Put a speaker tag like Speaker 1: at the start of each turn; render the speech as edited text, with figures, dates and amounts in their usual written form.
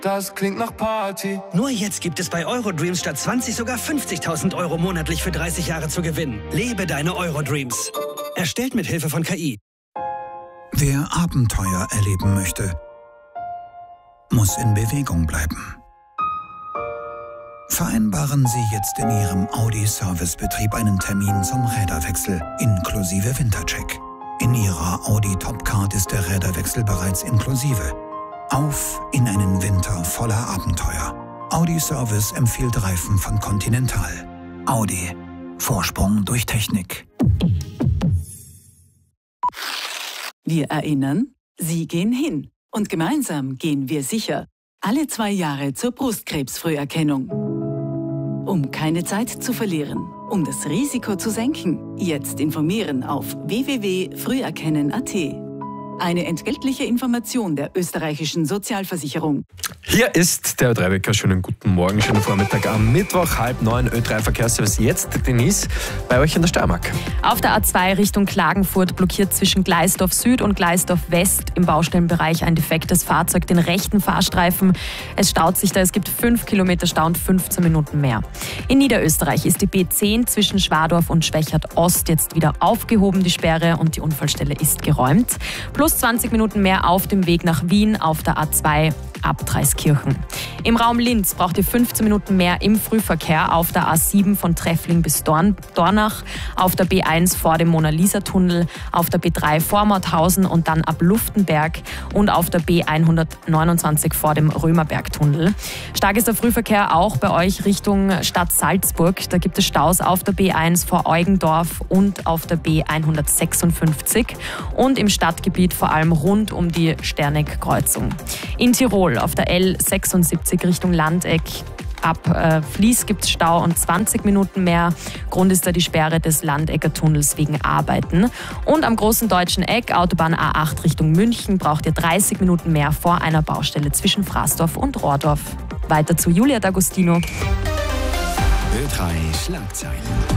Speaker 1: Das klingt nach Party.
Speaker 2: Nur jetzt gibt es bei Eurodreams statt 20 sogar 50.000 € monatlich für 30 Jahre zu gewinnen. Lebe deine Eurodreams. Erstellt mit Hilfe von KI.
Speaker 3: Wer Abenteuer erleben möchte, muss in Bewegung bleiben. Vereinbaren Sie jetzt in Ihrem Audi-Servicebetrieb einen Termin zum Räderwechsel inklusive Wintercheck. In Ihrer Audi Topcard ist der Räderwechsel bereits inklusive. Auf in einen Winter voller Abenteuer. Audi Service empfiehlt Reifen von Continental. Audi. Vorsprung durch Technik.
Speaker 4: Wir erinnern, Sie gehen hin. Und gemeinsam gehen wir sicher. Alle 2 Jahre zur Brustkrebsfrüherkennung. Um keine Zeit zu verlieren, um das Risiko zu senken, jetzt informieren auf www.früherkennen.at. Eine entgeltliche Information der österreichischen Sozialversicherung.
Speaker 5: Hier ist der Ö3 Wecker. Schönen guten Morgen, schönen Vormittag am Mittwoch, 8:30 Ö3 Verkehrsservice. Jetzt, Denise, bei euch in der Steiermark.
Speaker 6: Auf der A2 Richtung Klagenfurt blockiert zwischen Gleisdorf Süd und Gleisdorf West im Baustellenbereich ein defektes Fahrzeug den rechten Fahrstreifen. Es staut sich da, es gibt 5 Kilometer Stau und 15 Minuten mehr. In Niederösterreich ist die B10 zwischen Schwadorf und Schwächert Ost jetzt wieder aufgehoben, die Sperre, und die Unfallstelle ist geräumt. Plus 20 Minuten mehr auf dem Weg nach Wien auf der A2 ab Dreiskirchen. Im Raum Linz braucht ihr 15 Minuten mehr im Frühverkehr auf der A7 von Treffling bis Dornach, auf der B1 vor dem Mona-Lisa-Tunnel, auf der B3 vor Mauthausen und dann ab Luftenberg und auf der B129 vor dem Römerberg-Tunnel. Stark ist der Frühverkehr auch bei euch Richtung Stadt Salzburg. Da gibt es Staus auf der B1 vor Eugendorf und auf der B156 und im Stadtgebiet vor allem rund um die Sterneck-Kreuzung. In Tirol auf der L76 Richtung Landeck ab Fließ gibt es Stau und 20 Minuten mehr. Grund ist da die Sperre des Landecker Tunnels wegen Arbeiten. Und am großen deutschen Eck, Autobahn A8 Richtung München, braucht ihr 30 Minuten mehr vor einer Baustelle zwischen Fraßdorf und Rohrdorf. Weiter zu Julia D'Agostino.
Speaker 7: Ö3 Schlagzeilen.